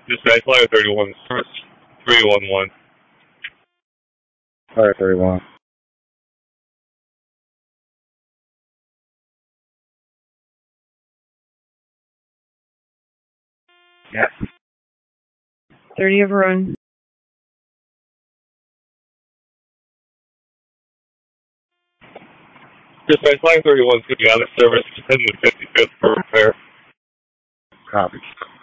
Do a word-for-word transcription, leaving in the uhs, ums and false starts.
Dispatch, Flyer thirty-one, service three one one. Flyer thirty-one. Yes. thirty overrun. Dispatch, Flyer thirty-one, city out of service, ten to fifty-fifth for repair. Copy.